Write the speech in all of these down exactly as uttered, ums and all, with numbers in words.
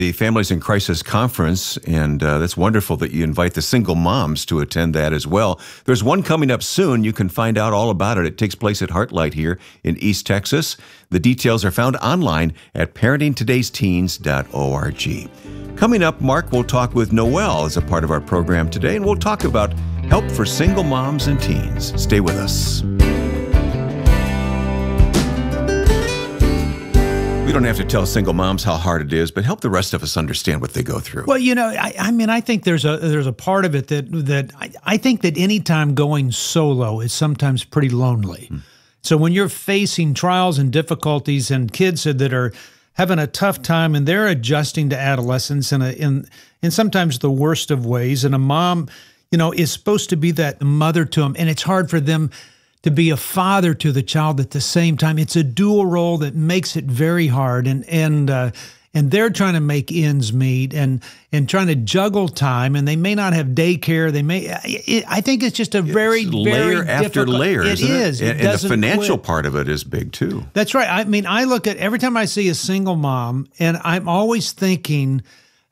the Families in Crisis Conference, and uh, that's wonderful that you invite the single moms to attend that as well. There's one coming up soon. You can find out all about it. It takes place at Heartlight here in East Texas. The details are found online at parenting todays teens dot org. Coming up, Mark will talk with Noelle as a part of our program today, and we'll talk about help for single moms and teens. Stay with us. We don't have to tell single moms how hard it is, but help the rest of us understand what they go through. Well, you know, I, I mean, I think there's a there's a part of it that that I, I think that anytime going solo is sometimes pretty lonely. Hmm. So when you're facing trials and difficulties and kids that are having a tough time and they're adjusting to adolescence in a, in in sometimes the worst of ways, and a mom, you know, is supposed to be that mother to them, and it's hard for them to be a father to the child at the same time. It's a dual role that makes it very hard, and and uh, and they're trying to make ends meet and and trying to juggle time, and they may not have daycare. They may. It, I think it's just a very it's layer very after difficult, layer. It isn't is, it? it and, and the financial quit. part of it is big too. That's right. I mean, I look at every time I see a single mom, and I'm always thinking,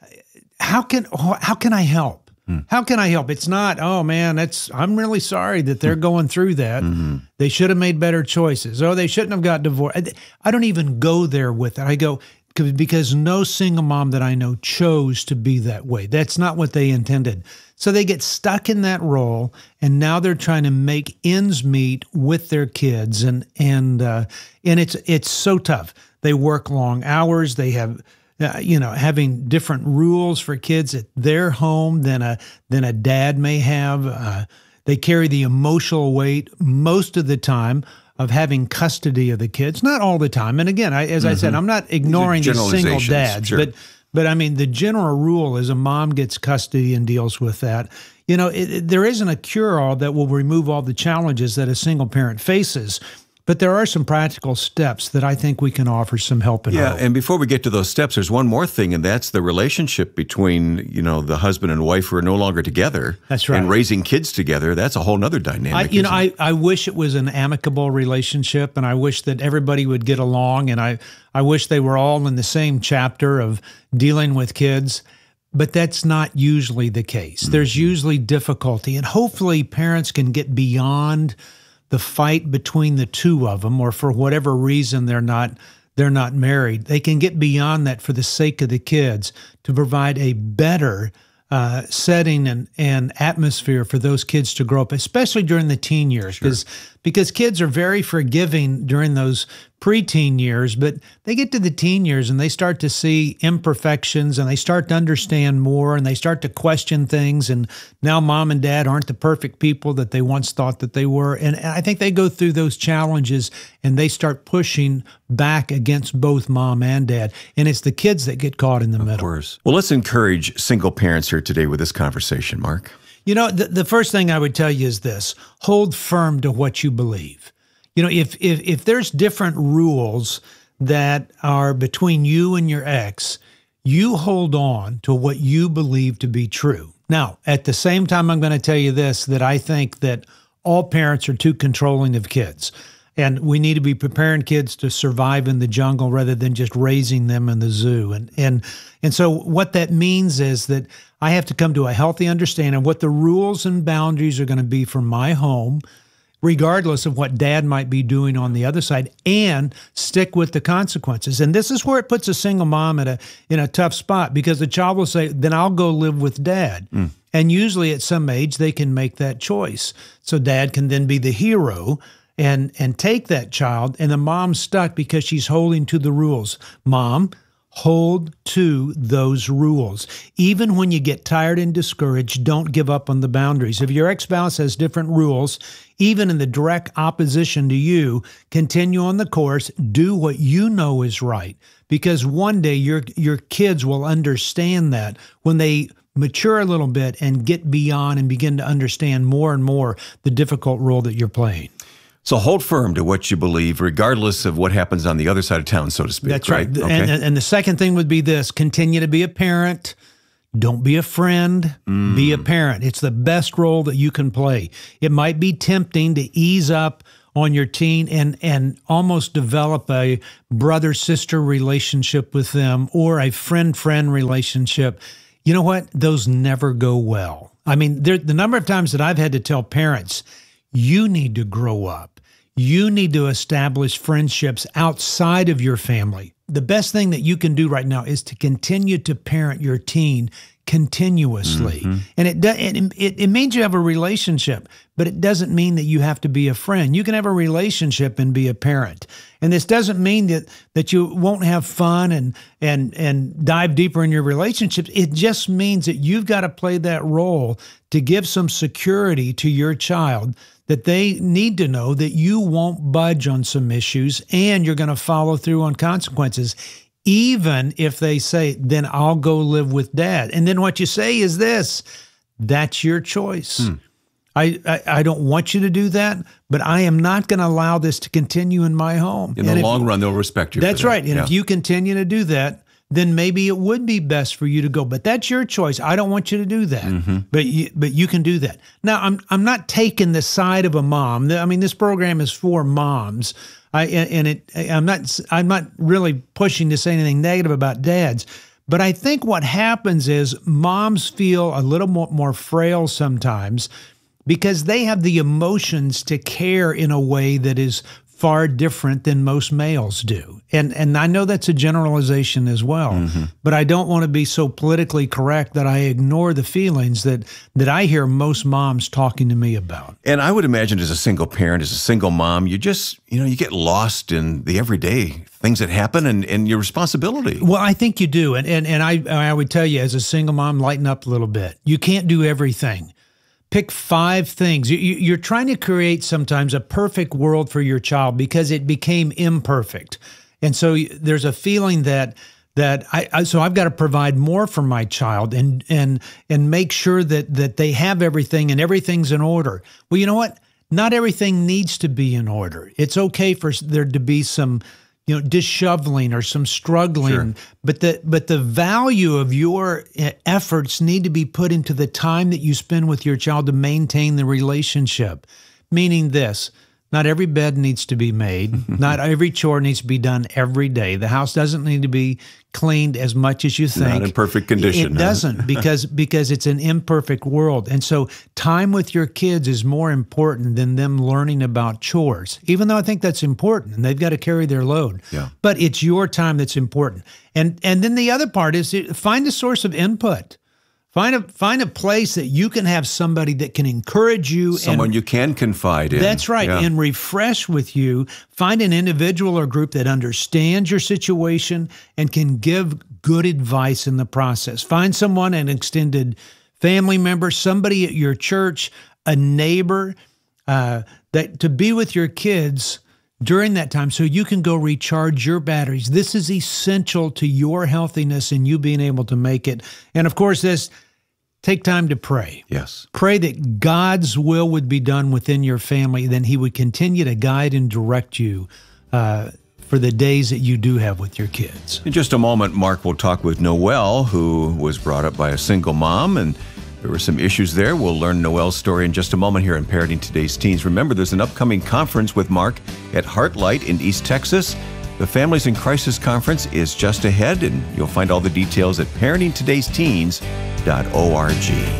how can how can I help? How can I help? It's not, oh man, that's, I'm really sorry that they're going through that. Mm-hmm. They should have made better choices. Oh, they shouldn't have got divorced. I, I don't even go there with it. I go, because no single mom that I know chose to be that way. That's not what they intended. So they get stuck in that role, and now they're trying to make ends meet with their kids, and and uh, and it's it's so tough. They work long hours. They have Uh, you know, having different rules for kids at their home than a than a dad may have. Uh, they carry the emotional weight most of the time of having custody of the kids. Not all the time. And again, I, as mm-hmm. I said, I'm not ignoring the single dads, sure. but but I mean, the general rule is a mom gets custody and deals with that. You know, it, it, there isn't a cure-all that will remove all the challenges that a single parent faces. But there are some practical steps that I think we can offer some help in. Yeah, hope. and before we get to those steps, there's one more thing, and that's the relationship between, you know, the husband and wife who are no longer together. That's right. And raising kids together. That's a whole other dynamic. I, you know, I, I wish it was an amicable relationship, and I wish that everybody would get along, and I, I wish they were all in the same chapter of dealing with kids. But that's not usually the case. Mm-hmm. There's usually difficulty, and hopefully parents can get beyond the fight between the two of them, or for whatever reason they're not they're not married. They can get beyond that for the sake of the kids to provide a better uh, setting and, and atmosphere for those kids to grow up, especially during the teen years, because sure. because kids are very forgiving during those preteen years, but they get to the teen years and they start to see imperfections, and they start to understand more, and they start to question things. And now mom and dad aren't the perfect people that they once thought that they were. And I think they go through those challenges and they start pushing back against both mom and dad. And it's the kids that get caught in the of middle. Of course. Well, let's encourage single parents here today with this conversation, Mark. You know, the, the first thing I would tell you is this: hold firm to what you believe. You know, if if if there's different rules that are between you and your ex, you hold on to what you believe to be true. Now, at the same time, I'm going to tell you this, that I think that all parents are too controlling of kids. And we need to be preparing kids to survive in the jungle rather than just raising them in the zoo. And and and so what that means is that I have to come to a healthy understanding of what the rules and boundaries are going to be for my home, regardless of what dad might be doing on the other side, and stick with the consequences. And this is where it puts a single mom at a in a tough spot, because the child will say, then I'll go live with dad. Mm. And usually at some age, they can make that choice. So dad can then be the hero and and take that child, and the mom's stuck because she's holding to the rules. Mom, hold to those rules. Even when you get tired and discouraged, don't give up on the boundaries. If your ex-spouse has different rules, even in the direct opposition to you, continue on the course. Do what you know is right, because one day your your kids will understand that when they mature a little bit and get beyond and begin to understand more and more the difficult role that you're playing. So hold firm to what you believe, regardless of what happens on the other side of town, so to speak. That's right. right? And, okay. and the second thing would be this: continue to be a parent. Don't be a friend. Mm. Be a parent. It's the best role that you can play. It might be tempting to ease up on your teen and, and almost develop a brother-sister relationship with them or a friend-friend relationship, you know what? Those never go well. I mean, there, the number of times that I've had to tell parents, you need to grow up. You need to establish friendships outside of your family. The best thing that you can do right now is to continue to parent your teen continuously. Mm-hmm. And it, do, it, it it means you have a relationship, but it doesn't mean that you have to be a friend. You can have a relationship and be a parent. And this doesn't mean that that you won't have fun and and and dive deeper in your relationships. It just means that you've got to play that role to give some security to your child, that they need to know that you won't budge on some issues and you're going to follow through on consequences. Even if they say, then I'll go live with dad. And then what you say is this, that's your choice. Hmm. I, I, I don't want you to do that, but I am not going to allow this to continue in my home. In and the if, long run, they'll respect you. That's for that. right. And yeah. if you continue to do that, then maybe it would be best for you to go. But that's your choice. I don't want you to do that. Mm-hmm. But you, but you can do that. Now, I'm I'm not taking the side of a mom. I mean, this program is for moms. I and it I'm not I'm not really pushing to say anything negative about dads, but I think what happens is moms feel a little more, more frail sometimes because they have the emotions to care in a way that is far different than most males do. And and I know that's a generalization as well, mm-hmm. but I don't want to be so politically correct that I ignore the feelings that that I hear most moms talking to me about. And I would imagine as a single parent, as a single mom, you just, you know, you get lost in the everyday things that happen and, and your responsibility. Well, I think you do. And, and, and I, I would tell you as a single mom, lighten up a little bit. You can't do everything. Pick five things. You're trying to create sometimes a perfect world for your child because it became imperfect. And so there's a feeling that that I so I've got to provide more for my child and and and make sure that that they have everything and everything's in order. Well, you know what? Not everything needs to be in order. It's okay for there to be some, you know, disheveling or some struggling, sure. but the but the value of your efforts need to be put into the time that you spend with your child to maintain the relationship. Meaning this, not every bed needs to be made. Not every chore needs to be done every day. The house doesn't need to be cleaned as much as you think. Not in perfect condition. It doesn't because because it's an imperfect world. And so time with your kids is more important than them learning about chores, even though I think that's important and they've got to carry their load. Yeah. But it's your time that's important. And and then the other part is find a source of input. Find a find a place that you can have somebody that can encourage you. Someone and, you can confide in. That's right, yeah. and refresh with you. Find an individual or group that understands your situation and can give good advice in the process. Find someone, an extended family member, somebody at your church, a neighbor, uh, that to be with your kids during that time so you can go recharge your batteries. This is essential to your healthiness and you being able to make it. And of course, this, take time to pray. Yes. Pray that God's will would be done within your family, then he would continue to guide and direct you uh, for the days that you do have with your kids. In just a moment, Mark will talk with Noelle, who was brought up by a single mom, and there were some issues there. We'll learn Noelle's story in just a moment here in Parenting Today's Teens. Remember, there's an upcoming conference with Mark at Heartlight in East Texas. The Families in Crisis Conference is just ahead, and you'll find all the details at parenting todays teens dot org.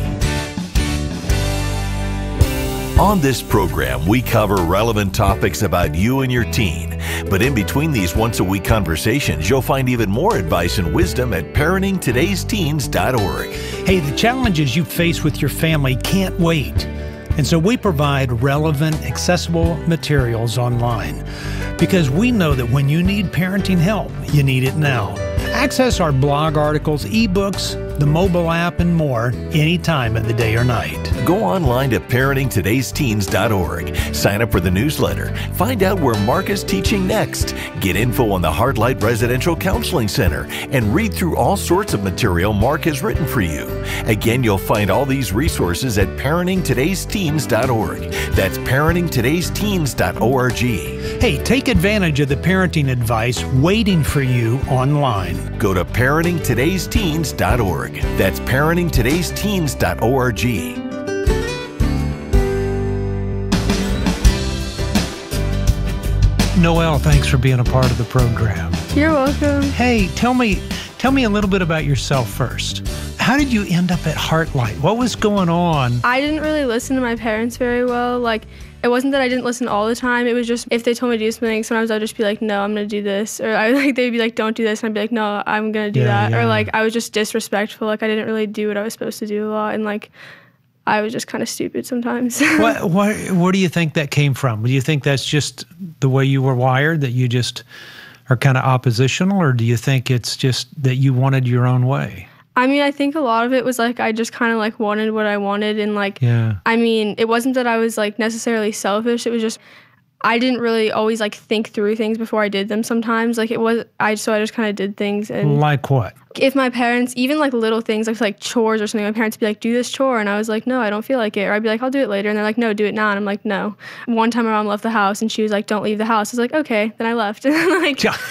On this program, we cover relevant topics about you and your teen. But in between these once-a-week conversations, you'll find even more advice and wisdom at parenting todays teens dot org. Hey, the challenges you face with your family can't wait. And so we provide relevant, accessible materials online because we know that when you need parenting help, you need it now. Access our blog articles, ebooks, the mobile app, and more any time of the day or night. Go online to parenting todays teens dot org. Sign up for the newsletter. Find out where Mark is teaching next. Get info on the Heartlight Residential Counseling Center and read through all sorts of material Mark has written for you. Again, you'll find all these resources at parenting todays teens dot org. That's parenting todays teens dot org. Hey, take advantage of the parenting advice waiting for you online. Go to parenting todays teens dot org. That's parenting todays teens dot org. Noelle, thanks for being a part of the program. You're welcome. Hey, tell me, tell me a little bit about yourself first. How did you end up at Heartlight? What was going on? I didn't really listen to my parents very well. Like, it wasn't that I didn't listen all the time. It was just if they told me to do something, sometimes I'd just be like, no, I'm going to do this. Or I like they'd be like, don't do this. And I'd be like, no, I'm going to do Yeah, that. yeah. Or like I was just disrespectful. Like I didn't really do what I was supposed to do a lot. And like I was just kind of stupid sometimes. What, what, where do you think that came from? Do you think that's just the way you were wired, that you just are kind of oppositional? Or do you think it's just that you wanted your own way? I mean, I think a lot of it was like I just kind of like wanted what I wanted. And like, Yeah. I mean, it wasn't that I was like necessarily selfish. It was just I didn't really always like think through things before I did them sometimes. Like it was, I so I just kind of did things. And Like what? if my parents, even like little things like like chores or something, my parents would be like, do this chore. And I was like, no, I don't feel like it. Or I'd be like, I'll do it later. And they're like, no, do it now. And I'm like, no. One time my mom left the house and she was like, don't leave the house. I was like, okay. Then I left. And like, Yeah.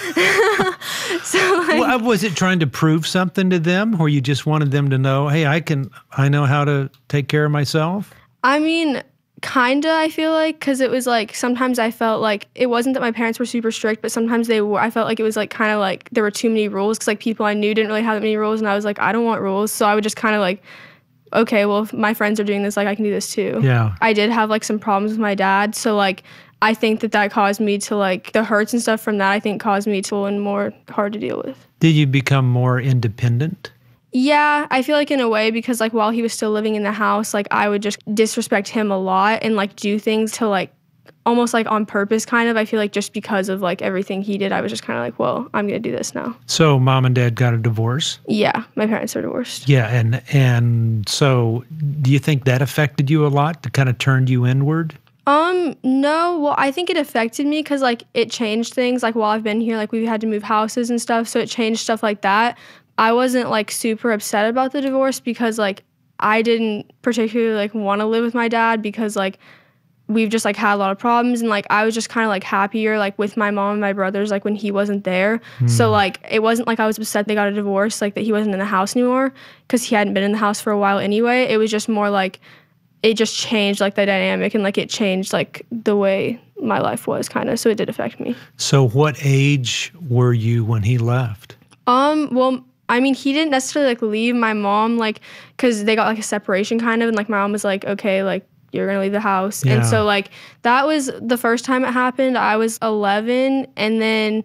so like, Well, was it trying to prove something to them, or you just wanted them to know, hey, I can, I know how to take care of myself? I mean, kinda, I feel like, because it was like sometimes I felt like it wasn't that my parents were super strict, but sometimes they were. I felt like it was like kind of like there were too many rules because like people I knew didn't really have that many rules, and I was like, I don't want rules. So I would just kind of like, okay, well, if my friends are doing this, like I can do this too. Yeah. I did have like some problems with my dad, so like I think that that caused me to like the hurts and stuff from that. I think caused me to and more hard to deal with. Did you become more independent? Yeah, I feel like in a way because like while he was still living in the house, like I would just disrespect him a lot and like do things to like almost like on purpose kind of. I feel like just because of like everything he did, I was just kind of like, well, I'm going to do this now. So mom and dad got a divorce? Yeah, my parents are divorced. Yeah, and and so do you think that affected you a lot, that kind of turned you inward? Um, no, well, I think it affected me because like it changed things. Like while I've been here, like we've had to move houses and stuff, so it changed stuff like that. I wasn't like super upset about the divorce because like I didn't particularly like want to live with my dad because like we've just like had a lot of problems, and like I was just kind of like happier like with my mom and my brothers like when he wasn't there. Mm. So like it wasn't like I was upset they got a divorce, like that he wasn't in the house anymore because he hadn't been in the house for a while anyway. It was just more like it just changed like the dynamic and like it changed like the way my life was kind of. So it did affect me. So what age were you when he left? Um, well, I mean, he didn't necessarily like leave my mom like because they got like a separation kind of, and like my mom was like, okay, like you're gonna leave the house. Yeah. And so like that was the first time it happened. I was eleven, and then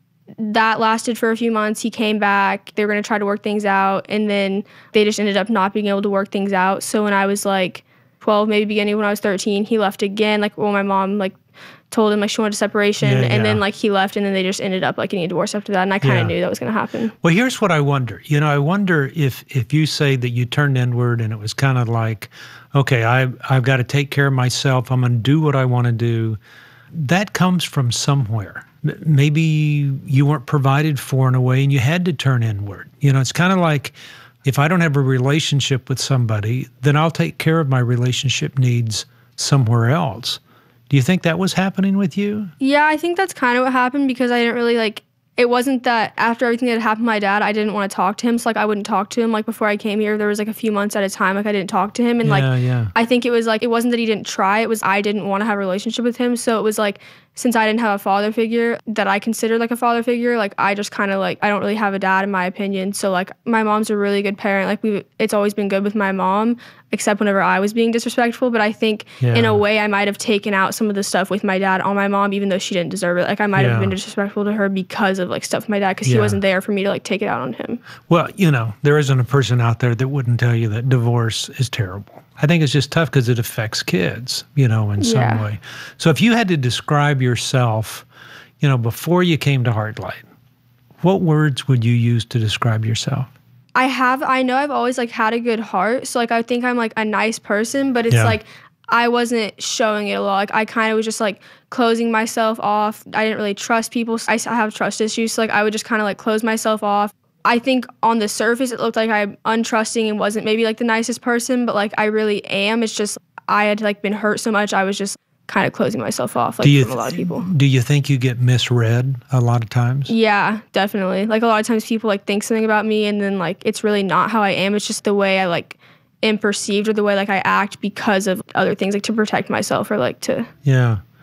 that lasted for a few months. He came back. They were gonna try to work things out, and then they just ended up not being able to work things out. So when I was like twelve, maybe beginning when I was thirteen, he left again. Like well, my mom like told him like she wanted a separation, Yeah, and yeah. then like he left, and then they just ended up like getting a divorce after that. And I kind of Yeah. knew that was gonna happen. Well, here's what I wonder. You know, I wonder if if you say that you turned inward and it was kind of like, okay, I, I've got to take care of myself. I'm going to do what I want to do. That comes from somewhere. M- Maybe you weren't provided for in a way and you had to turn inward. You know, it's kind of like if I don't have a relationship with somebody, then I'll take care of my relationship needs somewhere else. Do you think that was happening with you? Yeah, I think that's kind of what happened because I didn't really like, it wasn't that after everything that had happened to my dad, I didn't want to talk to him. So like I wouldn't talk to him. Like before I came here, there was like a few months at a time, like I didn't talk to him. And Yeah, like, yeah. I think it was like, it wasn't that he didn't try, it was I didn't want to have a relationship with him. So it was like, since I didn't have a father figure that I considered like a father figure, like I just kind of like, I don't really have a dad in my opinion. So like my mom's a really good parent. Like we, it's always been good with my mom, except whenever I was being disrespectful. But I think Yeah. in a way I might have taken out some of the stuff with my dad on my mom, even though she didn't deserve it. Like I might Yeah. have been disrespectful to her because of like stuff with my dad, because Yeah. he wasn't there for me to like take it out on him. Well, you know, there isn't a person out there that wouldn't tell you that divorce is terrible. I think it's just tough because it affects kids, you know, in some Yeah. way. So if you had to describe yourself, you know, before you came to Heartlight, what words would you use to describe yourself? I have, I know I've always like had a good heart. So like I think I'm like a nice person, but it's Yeah. like I wasn't showing it a lot. Like I kind of was just like closing myself off. I didn't really trust people. I, I have trust issues. So like I would just kind of like close myself off. I think on the surface it looked like I'm untrusting and wasn't maybe like the nicest person, but like I really am. It's just I had like been hurt so much. I was just kind of closing myself off like do you from a lot of people. Do you think you get misread a lot of times? Yeah, definitely. Like a lot of times people like think something about me and then like it's really not how I am. It's just the way I like am perceived or the way like I act because of other things, like to protect myself or like to. Yeah.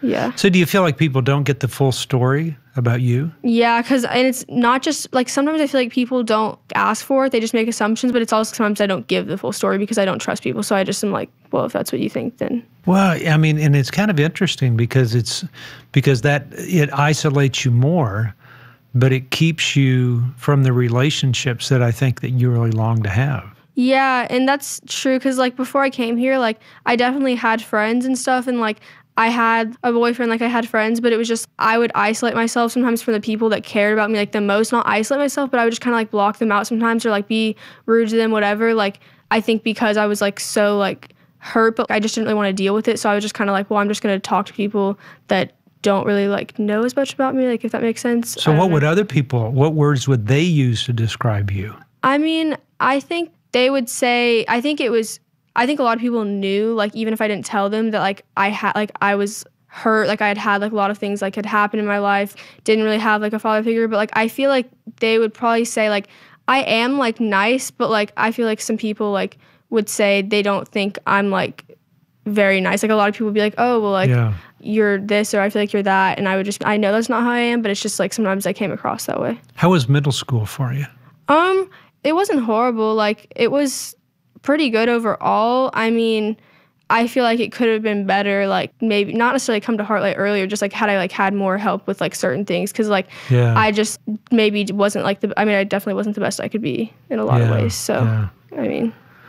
Yeah. So do you feel like people don't get the full story about you? Yeah, because and it's not just like sometimes I feel like people don't ask for it; they just make assumptions. But it's also sometimes I don't give the full story because I don't trust people. So I just am like, well, if that's what you think, then. Well, I mean, and it's kind of interesting because it's because that it isolates you more, but it keeps you from the relationships that I think that you really long to have. Yeah, and that's true because like before I came here, like I definitely had friends and stuff, and like I had a boyfriend, like I had friends, but it was just I would isolate myself sometimes from the people that cared about me like the most. Not isolate myself, but I would just kind of like block them out sometimes or like be rude to them, whatever. Like I think because I was like so like hurt, but I just didn't really want to deal with it, so I was just kind of like, well, I'm just gonna talk to people that don't really like know as much about me, like if that makes sense. So what would other people? What words would they use to describe you? I mean, I think. They would say, I think it was, I think a lot of people knew, like, even if I didn't tell them that, like, I had, like, I was hurt, like, I had had, like, a lot of things, like, had happened in my life, didn't really have, like, a father figure, but, like, I feel like they would probably say, like, I am, like, nice, but, like, I feel like some people, like, would say they don't think I'm, like, very nice. Like, a lot of people would be like, oh, well, like, yeah. you're this, or I feel like you're that, and I would just, I know that's not how I am, but it's just, like, sometimes I came across that way. How was middle school for you? Um... It wasn't horrible. Like, it was pretty good overall. I mean, I feel like it could have been better, like, maybe not necessarily come to Heartlight earlier, just, like, had I, like, had more help with, like, certain things. Because, like, yeah. I just maybe wasn't, like, the, I mean, I definitely wasn't the best I could be in a lot yeah. of ways. So, yeah. I mean.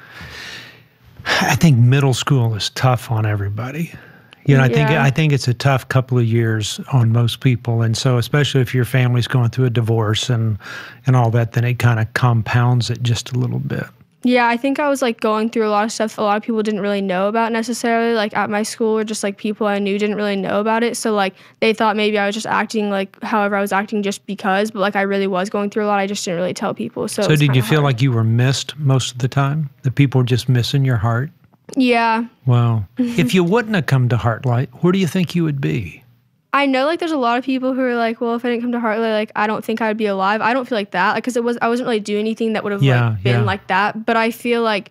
I think middle school is tough on everybody. You know, I think yeah. I think it's a tough couple of years on most people, and so especially if your family's going through a divorce and and all that, then it kind of compounds it just a little bit. Yeah, I think I was like going through a lot of stuff a lot of people didn't really know about necessarily, like at my school, or just like people I knew didn't really know about it. So like they thought maybe I was just acting like however I was acting just because, but like I really was going through a lot. I just didn't really tell people. So, so did you feel hard. Like you were missed most of the time? That people were just missing your heart? Yeah. Wow. If you wouldn't have come to Heartlight, where do you think you would be? I know like there's a lot of people who are like, well, if I didn't come to Heartlight, like I don't think I would be alive. I don't feel like that, because like, it was I wasn't really doing anything that would have yeah, like been yeah. like that. But I feel like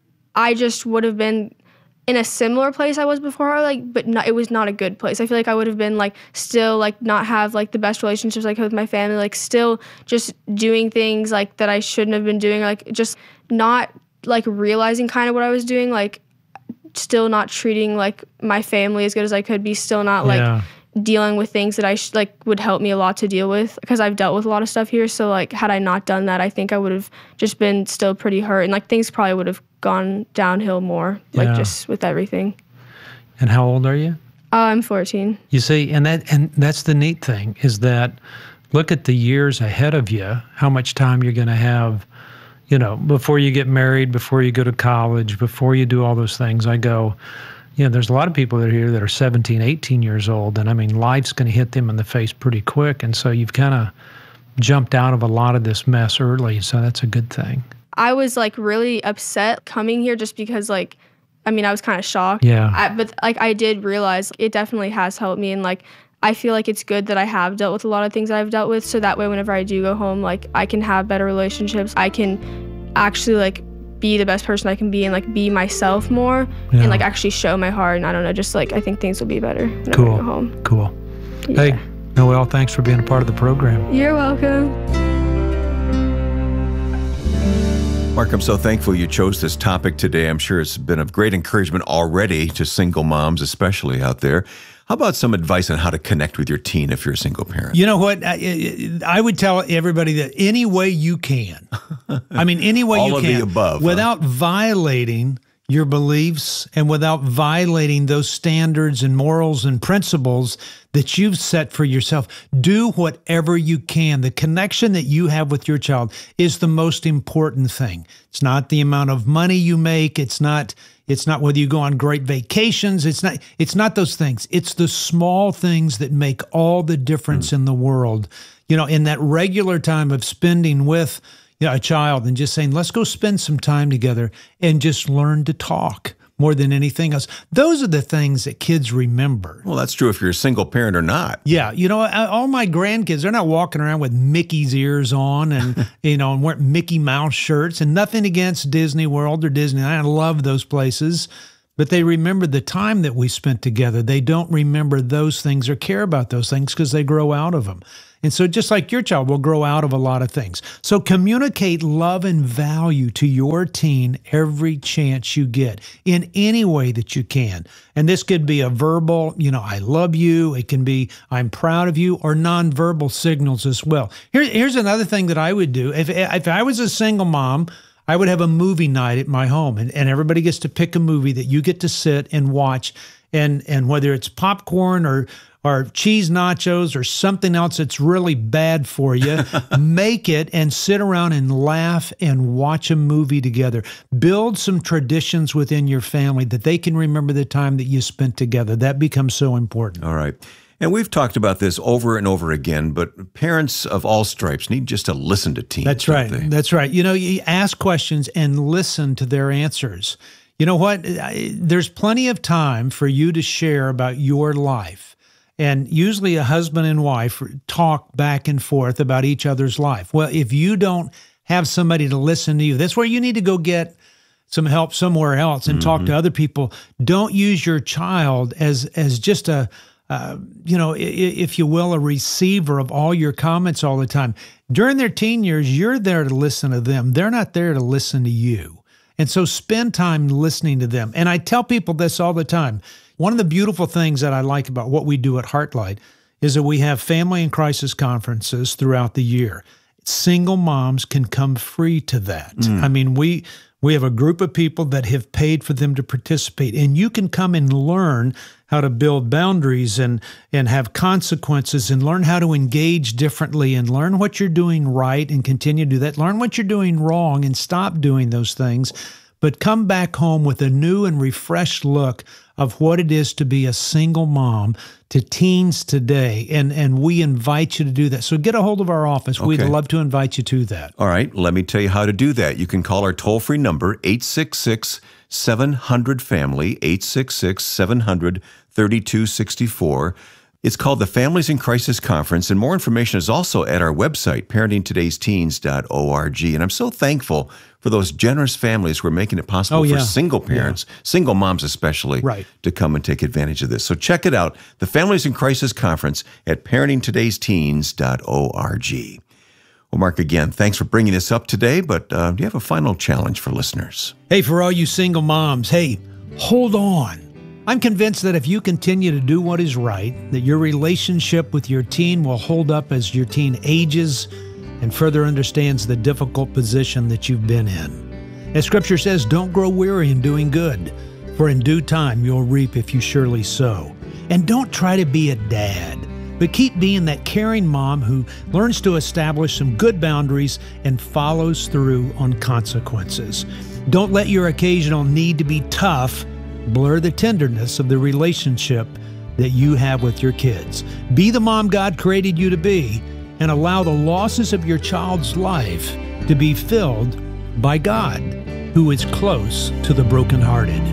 I just would have been in a similar place I was before, like, but not, it was not a good place. I feel like I would have been like still like not have like the best relationships like with my family, like still just doing things like that I shouldn't have been doing, like just not like realizing kind of what I was doing, like still not treating like my family as good as I could be, still not like yeah. dealing with things that I sh- like would help me a lot to deal with, because I've dealt with a lot of stuff here. So like had I not done that, I think I would have just been still pretty hurt, and like things probably would have gone downhill more, like yeah. just with everything. And how old are you? Uh, I'm fourteen. You see, and that and that's the neat thing, is that look at the years ahead of you, how much time you're going to have, you know, before you get married, before you go to college, before you do all those things. I go, you know, there's a lot of people that are here that are seventeen, eighteen years old, and I mean, life's going to hit them in the face pretty quick, and so you've kind of jumped out of a lot of this mess early, so that's a good thing. I was like really upset coming here just because like, I mean, I was kind of shocked. Yeah. I, but like I did realize it definitely has helped me, and like I feel like it's good that I have dealt with a lot of things that I've dealt with, so that way whenever I do go home, like I can have better relationships. I can actually like be the best person I can be, and like be myself more, yeah. and like actually show my heart. And I don't know, just like I think things will be better whenever cool. I go home. Cool. Yeah. Hey, Noelle, thanks for being a part of the program. You're welcome. Mark, I'm so thankful you chose this topic today. I'm sure it's been of great encouragement already to single moms, especially out there. How about some advice on how to connect with your teen if you're a single parent? You know what? I, I would tell everybody that any way you can. I mean, any way All you of can. the above, without huh? violating your beliefs and without violating those standards and morals and principles that you've set for yourself. Do whatever you can. The connection that you have with your child is the most important thing. It's not the amount of money you make. It's not It's not whether you go on great vacations. It's not It's not those things. It's the small things that make all the difference mm. in the world. You know, in that regular time of spending with you know, a child and just saying, let's go spend some time together and just learn to talk more than anything else. Those are the things that kids remember. Well, that's true if you're a single parent or not. Yeah. You know, all my grandkids, they're not walking around with Mickey's ears on and, you know, and wearing Mickey Mouse shirts, and nothing against Disney World or Disney. I love those places. but they remember the time that we spent together. They don't remember those things or care about those things because they grow out of them. And so just like your child will grow out of a lot of things. So communicate love and value to your teen every chance you get in any way that you can. And this could be a verbal, you know, I love you. It can be, I'm proud of you, or nonverbal signals as well. Here, here's another thing that I would do. If, if I was a single mom, I would have a movie night at my home, and, and everybody gets to pick a movie that you get to sit and watch. And, and whether it's popcorn or or cheese nachos or something else that's really bad for you, make it and sit around and laugh and watch a movie together. Build some traditions within your family that they can remember the time that you spent together. That becomes so important. All right. And we've talked about this over and over again, but parents of all stripes need just to listen to teens. That's right. They? That's right. You know, you ask questions and listen to their answers. You know what? There's plenty of time for you to share about your life. And usually a husband and wife talk back and forth about each other's life. Well, if you don't have somebody to listen to you, that's where you need to go get some help somewhere else and mm-hmm. talk to other people. Don't use your child as as just a, uh, you know, if you will, a receiver of all your comments all the time. During their teen years, you're there to listen to them. They're not there to listen to you. And so spend time listening to them. And I tell people this all the time. One of the beautiful things that I like about what we do at Heartlight is that we have family and crisis conferences throughout the year. Single moms can come free to that. Mm. I mean, we we have a group of people that have paid for them to participate, and you can come and learn how to build boundaries and, and have consequences and learn how to engage differently and learn what you're doing right and continue to do that. Learn what you're doing wrong and stop doing those things. But come back home with a new and refreshed look of what it is to be a single mom to teens today. And, and we invite you to do that. So get a hold of our office. Okay. We'd love to invite you to that. All right. Let me tell you how to do that. You can call our toll-free number, eight six six, seven hundred, family, eight six six, seven hundred, thirty-two sixty-four. It's called the Families in Crisis Conference, and more information is also at our website, parenting todays teens dot org. And I'm so thankful for those generous families who are making it possible oh, yeah. for single parents, yeah. single moms especially, right. to come and take advantage of this. So check it out, the Families in Crisis Conference at parenting todays teens dot org. Well, Mark, again, thanks for bringing this up today, but uh, do you have a final challenge for listeners? Hey, for all you single moms, hey, hold on. I'm convinced that if you continue to do what is right, that your relationship with your teen will hold up as your teen ages and further understands the difficult position that you've been in. As Scripture says, don't grow weary in doing good, for in due time you'll reap if you surely sow. And don't try to be a dad, but keep being that caring mom who learns to establish some good boundaries and follows through on consequences. Don't let your occasional need to be tough blur the tenderness of the relationship that you have with your kids. Be the mom God created you to be, and allow the losses of your child's life to be filled by God, who is close to the brokenhearted.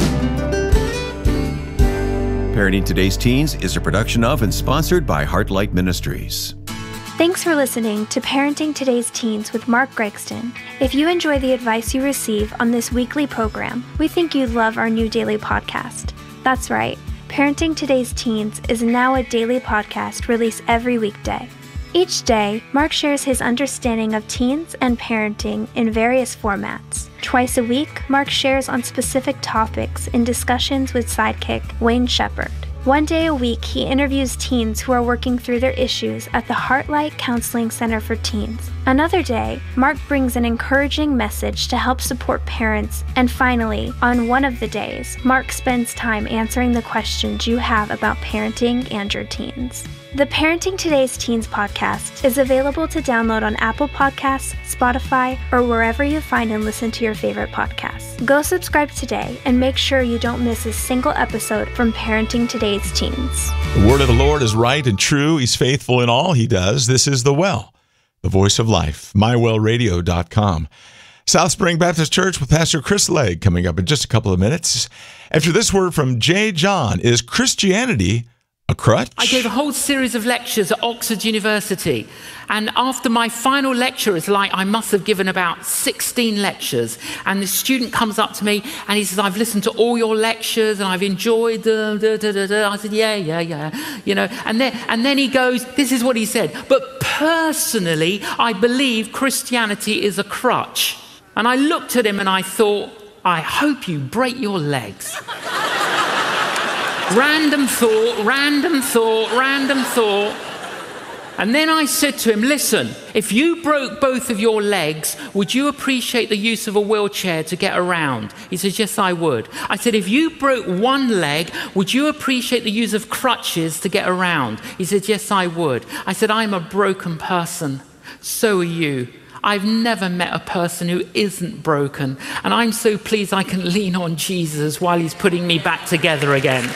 Parenting Today's Teens is a production of and sponsored by Heartlight Ministries. Thanks for listening to Parenting Today's Teens with Mark Gregston. If you enjoy the advice you receive on this weekly program, we think you'd love our new daily podcast. That's right, Parenting Today's Teens is now a daily podcast released every weekday. Each day, Mark shares his understanding of teens and parenting in various formats. Twice a week, Mark shares on specific topics in discussions with sidekick Wayne Shepherd. One day a week, he interviews teens who are working through their issues at the Heartlight Counseling Center for Teens. Another day, Mark brings an encouraging message to help support parents. And finally, on one of the days, Mark spends time answering the questions you have about parenting and your teens. The Parenting Today's Teens podcast is available to download on Apple Podcasts, Spotify, or wherever you find and listen to your favorite podcasts. Go subscribe today and make sure you don't miss a single episode from Parenting Today's Teens. The word of the Lord is right and true. He's faithful in all he does. This is The Well, the voice of life, my well radio dot com. South Spring Baptist Church with Pastor Chris Legg coming up in just a couple of minutes. After this word from Jay John, is Christianity A crutch? I gave a whole series of lectures at Oxford University. And after my final lecture, it's like I must have given about sixteen lectures. And the student comes up to me and he says, I've listened to all your lectures and I've enjoyed them. Da, da, da, da. I said, yeah, yeah, yeah. You know, and then, and then he goes, this is what he said. But personally, I believe Christianity is a crutch. And I looked at him and I thought, I hope you break your legs. Random thought, random thought, random thought. And then I said to him, listen, if you broke both of your legs, would you appreciate the use of a wheelchair to get around? He says, yes, I would. I said, if you broke one leg, would you appreciate the use of crutches to get around? He said, yes, I would. I said, I'm a broken person. So are you. I've never met a person who isn't broken. And I'm so pleased I can lean on Jesus while he's putting me back together again.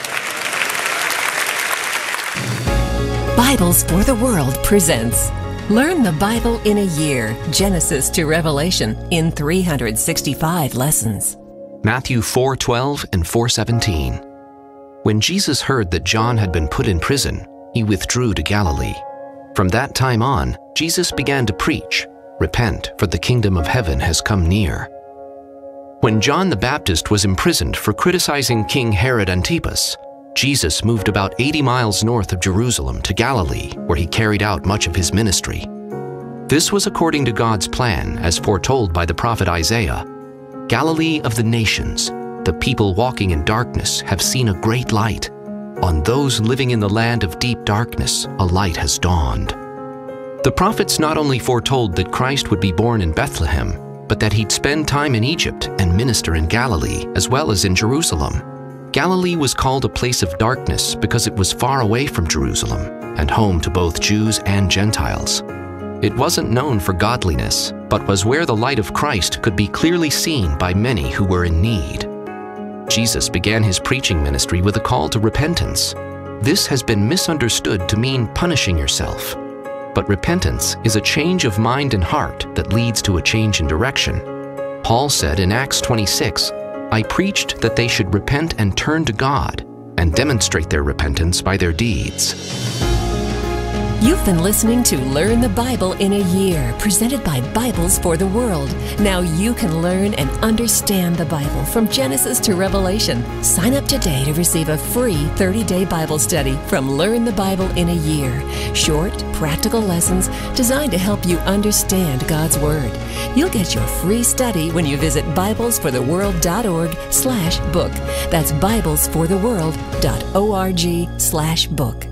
Bibles for the World presents Learn the Bible in a Year, Genesis to Revelation, in three hundred sixty-five lessons. Matthew four twelve and four seventeen. When Jesus heard that John had been put in prison, he withdrew to Galilee. From that time on, Jesus began to preach, "Repent, for the kingdom of heaven has come near." When John the Baptist was imprisoned for criticizing King Herod Antipas, Jesus moved about eighty miles north of Jerusalem to Galilee, where he carried out much of his ministry. This was according to God's plan, as foretold by the prophet Isaiah. Galilee of the nations, the people walking in darkness have seen a great light. On those living in the land of deep darkness, a light has dawned. The prophets not only foretold that Christ would be born in Bethlehem, but that he'd spend time in Egypt and minister in Galilee, as well as in Jerusalem. Galilee was called a place of darkness because it was far away from Jerusalem and home to both Jews and Gentiles. It wasn't known for godliness, but was where the light of Christ could be clearly seen by many who were in need. Jesus began his preaching ministry with a call to repentance. This has been misunderstood to mean punishing yourself. But repentance is a change of mind and heart that leads to a change in direction. Paul said in Acts twenty-six, I preached that they should repent and turn to God and demonstrate their repentance by their deeds. You've been listening to Learn the Bible in a Year, presented by Bibles for the World. Now you can learn and understand the Bible from Genesis to Revelation. Sign up today to receive a free thirty-day Bible study from Learn the Bible in a Year. Short, practical lessons designed to help you understand God's Word. You'll get your free study when you visit bibles for the world dot org slash book. That's bibles for the world dot org slash book.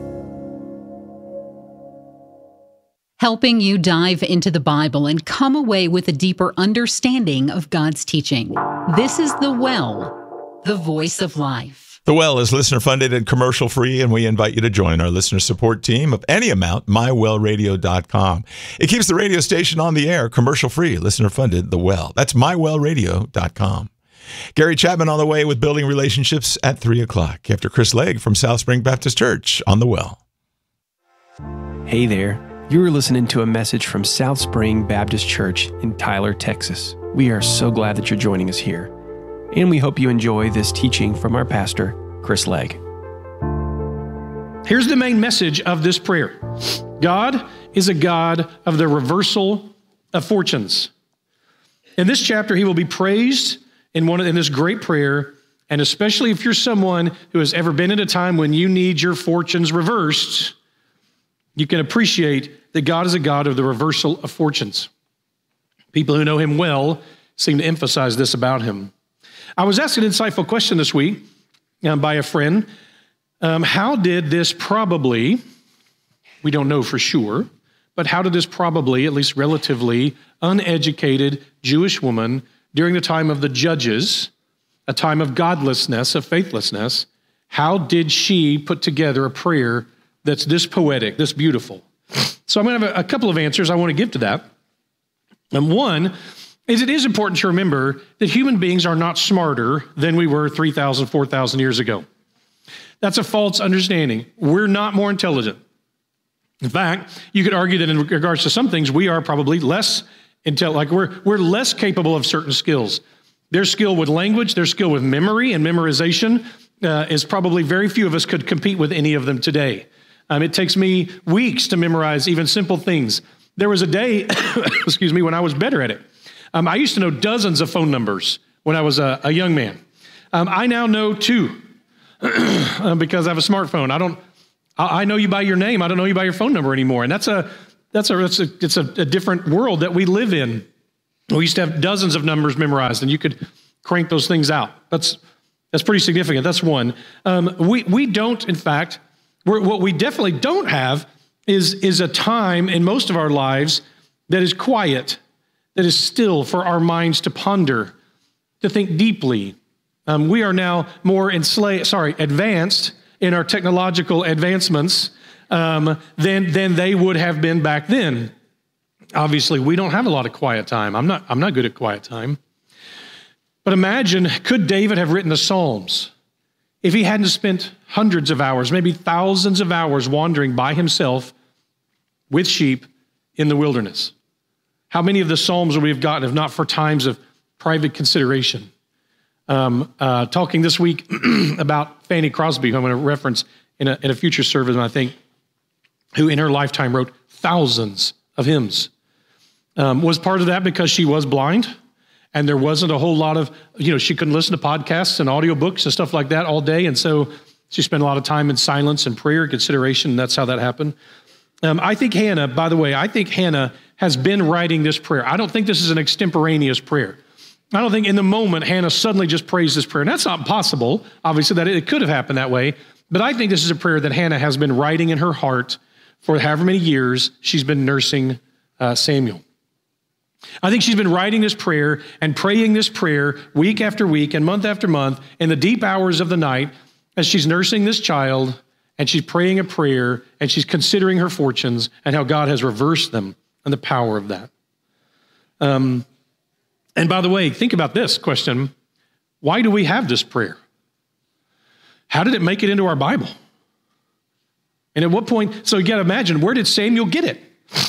Helping you dive into the Bible and come away with a deeper understanding of God's teaching. This is The Well, the voice of life. The Well is listener-funded and commercial-free, and we invite you to join our listener support team of any amount, my well radio dot com. It keeps the radio station on the air, commercial-free, listener-funded, The Well. That's my well radio dot com. Gary Chapman on the way with Building Relationships at three o'clock after Chris Legg from South Spring Baptist Church on The Well. Hey there. You're listening to a message from South Spring Baptist Church in Tyler, Texas. We are so glad that you're joining us here, and we hope you enjoy this teaching from our pastor, Chris Legg. Here's the main message of this prayer. God is a God of the reversal of fortunes. In this chapter, he will be praised in one of, in this great prayer, and especially if you're someone who has ever been in a time when you need your fortunes reversed, you can appreciate that God is a God of the reversal of fortunes. People who know him well seem to emphasize this about him. I was asked an insightful question this week um, by a friend. Um, how did this probably, we don't know for sure, but how did this probably, at least relatively, uneducated Jewish woman during the time of the Judges, a time of godlessness, of faithlessness, how did she put together a prayer that's this poetic, this beautiful? So I'm going to have a, a couple of answers I want to give to that. And one is it is important to remember that human beings are not smarter than we were three thousand, four thousand years ago. That's a false understanding. We're not more intelligent. In fact, you could argue that in regards to some things, we are probably less intelligent, like we're, we're less capable of certain skills. Their skill with language, their skill with memory and memorization uh, is probably very few of us could compete with any of them today. Um, it takes me weeks to memorize even simple things. There was a day, excuse me, when I was better at it. Um, I used to know dozens of phone numbers when I was a, a young man. Um, I now know two because I have a smartphone. I don't. I, I know you by your name. I don't know you by your phone number anymore. And that's a that's a, that's a it's a, a different world that we live in. We used to have dozens of numbers memorized, and you could crank those things out. That's that's pretty significant. That's one. Um, we we don't, in fact, we're, what we definitely don't have is is a time in most of our lives that is quiet, that is still for our minds to ponder, to think deeply. Um, we are now more enslaved, sorry, advanced in our technological advancements um, than than they would have been back then. Obviously, we don't have a lot of quiet time. I'm not I'm not good at quiet time. But imagine, could David have written the Psalms if he hadn't spent hundreds of hours, maybe thousands of hours wandering by himself with sheep in the wilderness? How many of the Psalms would we have gotten if not for times of private consideration? Um, uh, talking this week about Fanny Crosby, who I'm going to reference in a, in a future sermon, I think, who in her lifetime wrote thousands of hymns. Um, was part of that because she was blind and there wasn't a whole lot of, you know, she couldn't listen to podcasts and audiobooks and stuff like that all day. And so she spent a lot of time in silence and prayer and consideration, and that's how that happened. Um, I think Hannah, by the way, I think Hannah has been writing this prayer. I don't think this is an extemporaneous prayer. I don't think in the moment Hannah suddenly just prays this prayer. And that's not possible, obviously, that it could have happened that way. But I think this is a prayer that Hannah has been writing in her heart for however many years she's been nursing uh, Samuel. I think she's been writing this prayer and praying this prayer week after week and month after month in the deep hours of the night as she's nursing this child, and she's praying a prayer and she's considering her fortunes and how God has reversed them and the power of that. Um, and by the way, think about this question. Why do we have this prayer? How did it make it into our Bible? And at what point, so you got to imagine, where did Samuel get it?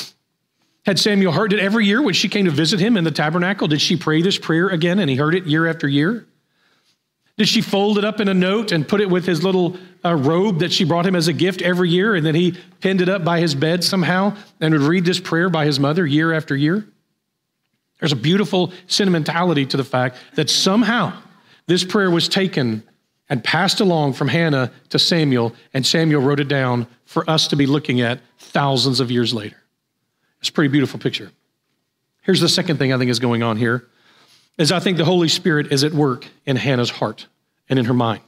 Had Samuel heard it every year when she came to visit him in the tabernacle? Did she pray this prayer again and he heard it year after year? Did she fold it up in a note and put it with his little uh, robe that she brought him as a gift every year, and then he pinned it up by his bed somehow and would read this prayer by his mother year after year? There's a beautiful sentimentality to the fact that somehow this prayer was taken and passed along from Hannah to Samuel, and Samuel wrote it down for us to be looking at thousands of years later. It's a pretty beautiful picture. Here's the second thing I think is going on here, is I think the Holy Spirit is at work in Hannah's heart and in her mind.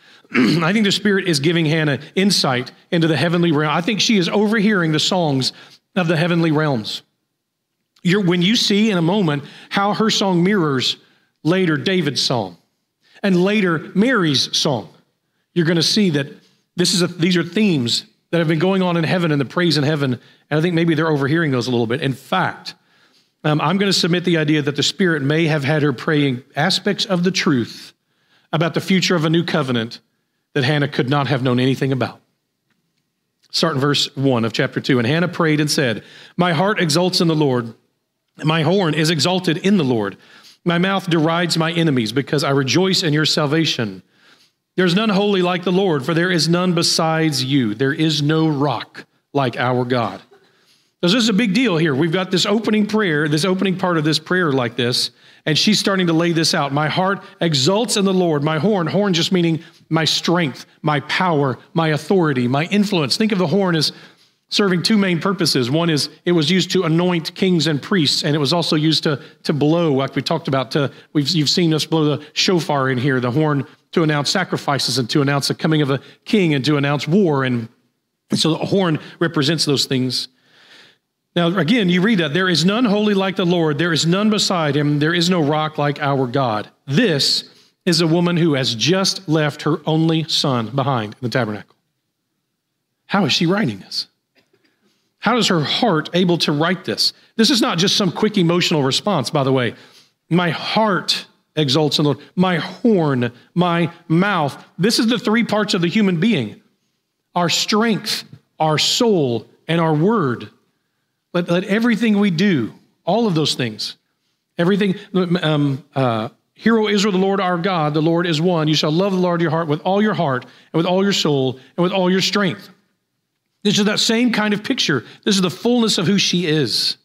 I think the Spirit is giving Hannah insight into the heavenly realm. I think she is overhearing the songs of the heavenly realms. You're, when you see in a moment how her song mirrors later David's song and later Mary's song, you're going to see that this is a, these are themes that have been going on in heaven and the praise in heaven, and I think maybe they're overhearing those a little bit. In fact, um, I'm going to submit the idea that the Spirit may have had her praying aspects of the truth about the future of a new covenant that Hannah could not have known anything about. Start in verse one of chapter two. And Hannah prayed and said, "My heart exults in the Lord. My horn is exalted in the Lord. My mouth derides my enemies because I rejoice in your salvation. There's none holy like the Lord, for there is none besides you. There is no rock like our God." So this is a big deal here. We've got this opening prayer, this opening part of this prayer like this, and she's starting to lay this out. My heart exults in the Lord. My horn, horn just meaning my strength, my power, my authority, my influence. Think of the horn as serving two main purposes. One is it was used to anoint kings and priests, and it was also used to, to blow, like we talked about. To, we've, you've seen us blow the shofar in here, the horn to announce sacrifices and to announce the coming of a king and to announce war. And, and so the horn represents those things. Now, again, you read that. There is none holy like the Lord. There is none beside him. There is no rock like our God. This is a woman who has just left her only son behind in the tabernacle. How is she writing this? How is her heart able to write this? This is not just some quick emotional response, by the way. My heart exalts in the Lord. My horn, my mouth. This is the three parts of the human being. Our strength, our soul, and our word. Let, let everything we do, all of those things, everything, um, uh, Hear, O Israel, the Lord our God, the Lord is one. You shall love the Lord your heart with all your heart and with all your soul and with all your strength. This is that same kind of picture. This is the fullness of who she is.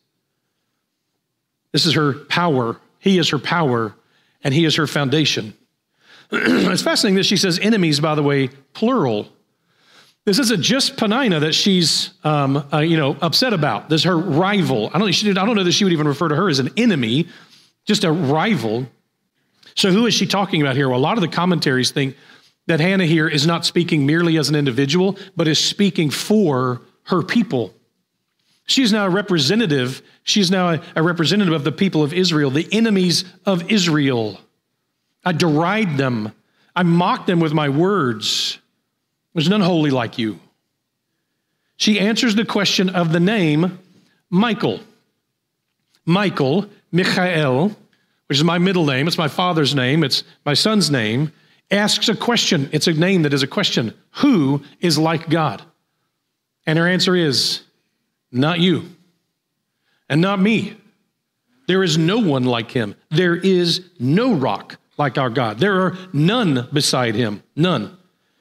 This is her power. He is her power, and he is her foundation. It's fascinating that she says enemies, by the way, plural. This isn't just Peninnah that she's, um, uh, you know, upset about. This is her rival. I don't, she did, I don't know that she would even refer to her as an enemy, just a rival. So who is she talking about here? Well, a lot of the commentaries think that Hannah here is not speaking merely as an individual, but is speaking for her people. She's now a representative. She's now a, a representative of the people of Israel, the enemies of Israel. I deride them. I mock them with my words. There's none holy like you. She answers the question of the name Michael. Michael, Michael, which is my middle name. It's my father's name. It's my son's name. Asks a question. It's a name that is a question. Who is like God? And her answer is, not you and not me. There is no one like him. There is no rock like our God. There are none beside him. None.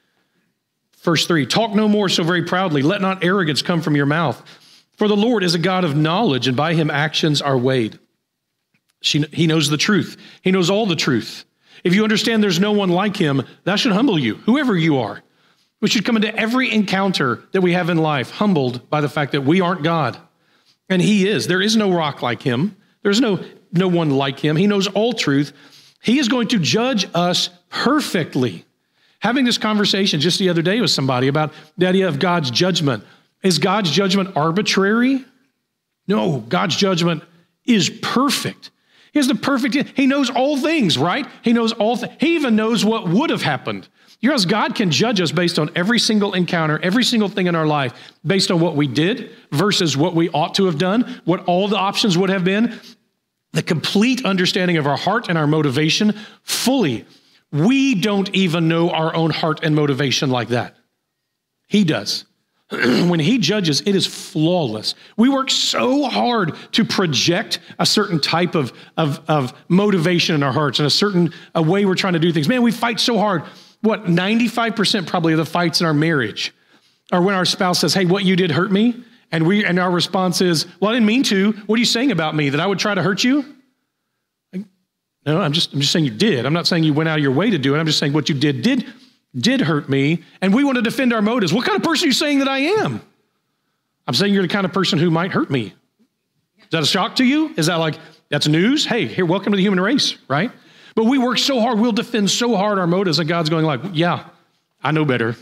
Verse three, talk no more so very proudly. Let not arrogance come from your mouth. For the Lord is a God of knowledge, and by him actions are weighed. She, he knows the truth. He knows all the truth. If you understand there's no one like him, that should humble you, whoever you are. We should come into every encounter that we have in life humbled by the fact that we aren't God. And he is. There is no rock like him. There's no, no one like him. He knows all truth. He is going to judge us perfectly. Having this conversation just the other day with somebody about the idea of God's judgment. Is God's judgment arbitrary? No, God's judgment is perfect. He has the perfect, he knows all things, right? He knows all things. He even knows what would have happened. You realize God can judge us based on every single encounter, every single thing in our life, based on what we did versus what we ought to have done, what all the options would have been, the complete understanding of our heart and our motivation fully. We don't even know our own heart and motivation like that. He does. When he judges, it is flawless. We work so hard to project a certain type of, of, of motivation in our hearts and a certain a way we're trying to do things. Man, we fight so hard. What, ninety-five percent probably of the fights in our marriage are when our spouse says, hey, what you did hurt me. And we and our response is, well, I didn't mean to. What are you saying about me? That I would try to hurt you? Like, no, I'm just, I'm just saying you did. I'm not saying you went out of your way to do it. I'm just saying what you did did did hurt me, and we want to defend our motives. What kind of person are you saying that I am? I'm saying you're the kind of person who might hurt me. Is that a shock to you? Is that like, that's news? Hey, here, welcome to the human race, right? But we work so hard, we'll defend so hard our motives, and God's going like, yeah, I know better.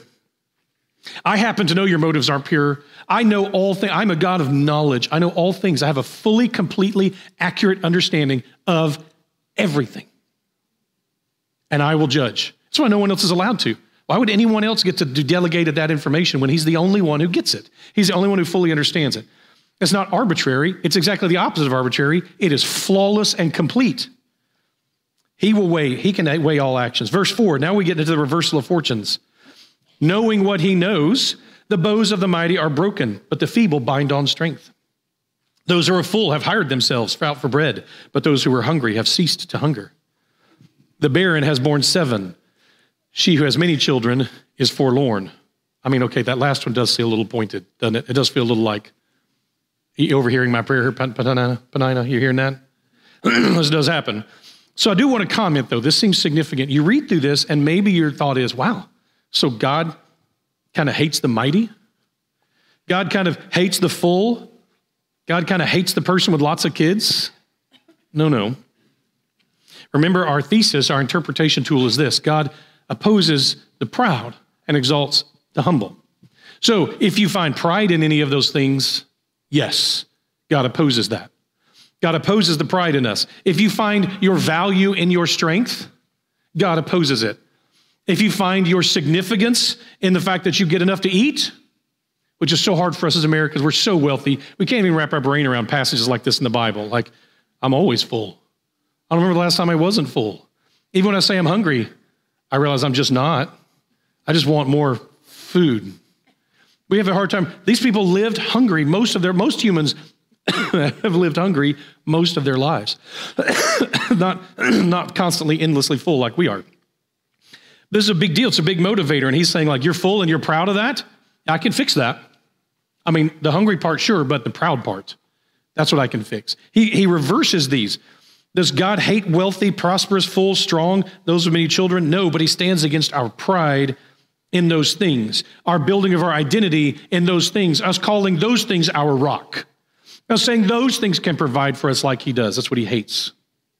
I happen to know your motives aren't pure. I know all things. I'm a God of knowledge. I know all things. I have a fully, completely accurate understanding of everything. And I will judge. That's why no one else is allowed to. Why would anyone else get to delegate that information when he's the only one who gets it? He's the only one who fully understands it. It's not arbitrary. It's exactly the opposite of arbitrary. It is flawless and complete. He will weigh, he can weigh all actions. Verse four, now we get into the reversal of fortunes. Knowing what he knows, the bows of the mighty are broken, but the feeble bind on strength. Those who are full have hired themselves out for bread, but those who are hungry have ceased to hunger. The barren has borne seven. She who has many children is forlorn. I mean, okay, that last one does feel a little pointed, doesn't it? It does feel a little like, you overhearing my prayer here, Peninnah? Peninnah, you hearing that? This does happen. So I do want to comment, though. This seems significant. You read through this, and maybe your thought is, wow, so God kind of hates the mighty? God kind of hates the full? God kind of hates the person with lots of kids? No, no. Remember, our thesis, our interpretation tool is this. God opposes the proud and exalts the humble. So if you find pride in any of those things, yes, God opposes that. God opposes the pride in us. If you find your value in your strength, God opposes it. If you find your significance in the fact that you get enough to eat, which is so hard for us as Americans, we're so wealthy, we can't even wrap our brain around passages like this in the Bible. Like, I'm always full. I don't remember the last time I wasn't full. Even when I say I'm hungry, I realize I'm just not. I just want more food. We have a hard time. These people lived hungry. Most of their, most humans have lived hungry most of their lives, not, not constantly endlessly full like we are. This is a big deal. It's a big motivator. And he's saying, like, you're full and you're proud of that? I can fix that. I mean, the hungry part, sure, but the proud part, that's what I can fix. He, he reverses these. Does God hate wealthy, prosperous, full, strong, those with many children? No, but he stands against our pride in those things, our building of our identity in those things, us calling those things our rock. Now, saying those things can provide for us like he does. That's what he hates.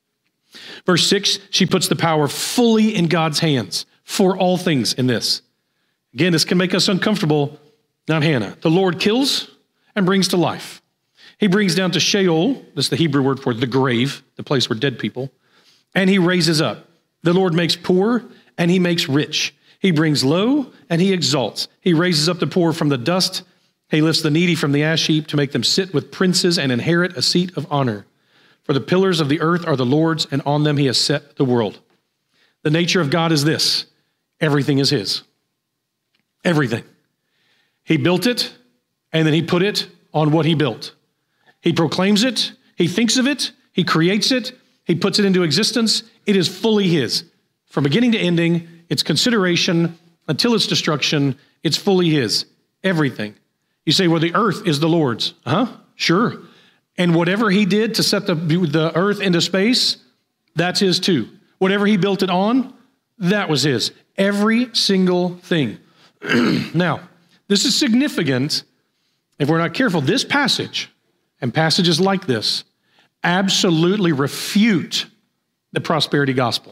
Verse six, she puts the power fully in God's hands for all things in this. Again, this can make us uncomfortable, not Hannah. The Lord kills and brings to life. He brings down to Sheol, that's the Hebrew word for the grave, the place where dead people, and he raises up. The Lord makes poor and he makes rich. He brings low and he exalts. He raises up the poor from the dust. He lifts the needy from the ash heap to make them sit with princes and inherit a seat of honor. For the pillars of the earth are the Lord's, and on them he has set the world. The nature of God is this: everything is his. Everything. He built it, and then he put it on what he built. He proclaims it, he thinks of it, he creates it, he puts it into existence. It is fully his. From beginning to ending, its consideration until its destruction, it's fully his. Everything. You say, well, the earth is the Lord's. Huh? Sure. And whatever he did to set the, the earth into space, that's his too. Whatever he built it on, that was his. Every single thing. Now, this is significant if we're not careful. This passage and passages like this absolutely refute the prosperity gospel.